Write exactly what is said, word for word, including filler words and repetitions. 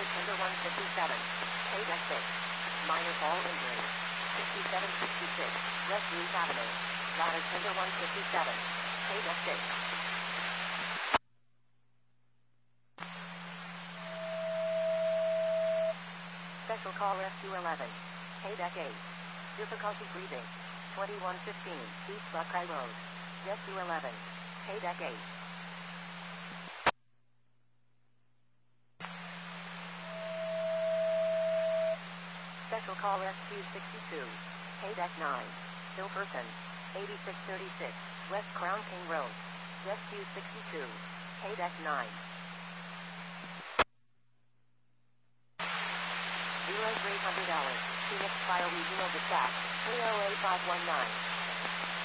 Tender one fifty-seven. K deck six. Minor fall injury. sixty-seven sixty-six. West Ruth Avenue. Ladder Tender one fifty-seven. K deck six. Special call Rescue eleven. K deck eight. Difficulty breathing. twenty-one fifteen. East Buckeye Road. Rescue eleven. K deck eight. Special call Rescue sixty-two. K deck nine. Still person. eighty-six thirty-six. West Crown King Road. Rescue sixty-two. K deck nine. zero three hundred hours. Phoenix Fire Regional Dispatch. three oh eight five one nine.